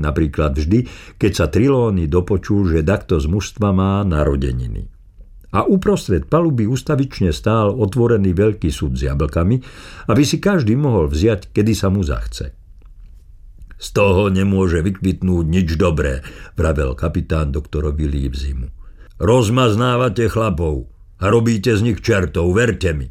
napríklad vždy, keď sa Trilóny dopočul, že dakto z mužstva má narodeniny. A uprostred paluby ustavične stál otvorený veľký súd s jablkami, aby si každý mohol vziať, kedy sa mu zachce. Z toho nemôže vykvitnúť nič dobré, vravel kapitán doktorovi Livesimu. Rozmaznávate chlapov a robíte z nich čertov, verte mi.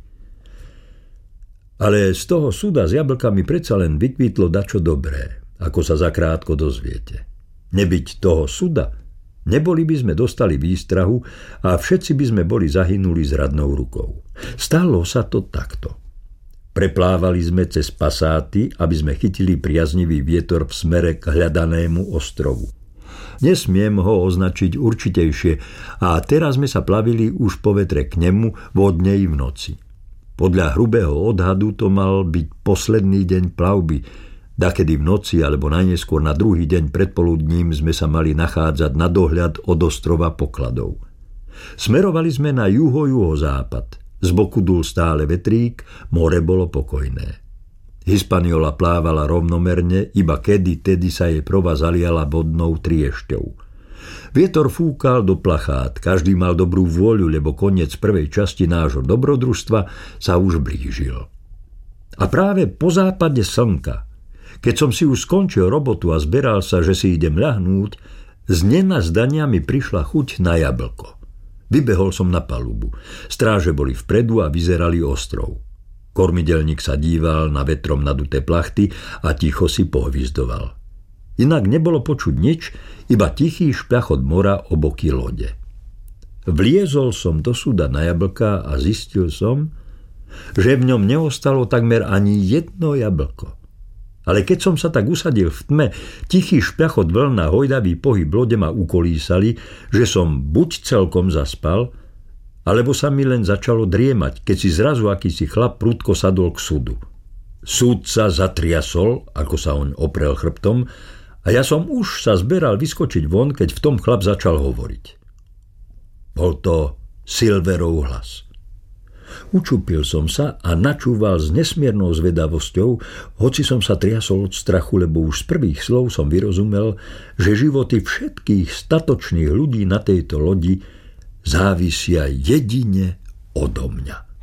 Ale z toho súda s jablkami predsa len vykvitlo dačo dobré, ako sa zakrátko dozviete. Nebyť toho súda, neboli by sme dostali výstrahu a všetci by sme boli zahynuli s radnou rukou. Stalo sa to takto. Preplávali sme cez pasáty, aby sme chytili priaznivý vietor v smere k hľadanému ostrovu. Nesmiem ho označiť určitejšie a teraz sme sa plavili už po vetre k nemu vodne i v noci. Podľa hrubého odhadu to mal byť posledný deň plavby, dakedy v noci alebo najneskôr na druhý deň predpoludním sme sa mali nachádzať na dohľad od ostrova pokladov. Smerovali sme na juho-juhozápad. Z boku dul stále vetrík, more bolo pokojné. Hispaniola plávala rovnomerne, iba kedy-tedy sa jej prova zaliala bodnou triešťou. Vietor fúkal do plachát, každý mal dobrú vôľu, lebo koniec prvej časti nášho dobrodružstva sa už blížil. A práve po západe slnka, keď som si už skončil robotu a zberal sa, že si idem ľahnúť, z nenazdania mi prišla chuť na jablko. Vybehol som na palubu. Stráže boli vpredu a vyzerali ostrov. Kormidelník sa díval na vetrom naduté plachty a ticho si pohvizdoval. Inak nebolo počuť nič, iba tichý špľachot mora o boky lode. Vliezol som do súda na jablka a zistil som, že v ňom neostalo takmer ani jedno jablko. Ale keď som sa tak usadil v tme, tichý špľachot vln a hojdavý pohyb lode ma ukolísali, že som buď celkom zaspal, alebo sa mi len začalo driemať, keď si zrazu akýsi chlap prudko sadol k súdu. Súd sa zatriasol, ako sa oň oprel chrbtom, a ja som už sa zberal vyskočiť von, keď v tom chlap začal hovoriť. Bol to Silverov hlas. Učupil som sa a načúval s nesmiernou zvedavosťou, hoci som sa triasol od strachu, lebo už z prvých slov som vyrozumel, že životy všetkých statočných ľudí na tejto lodi závisia jedine odo mňa.